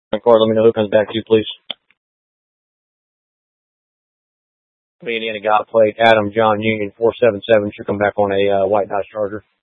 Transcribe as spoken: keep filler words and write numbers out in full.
Card, let me know who comes back to you, please. Indiana got plate Adam John Union four seven seven should come back on a uh, white Dodge Charger.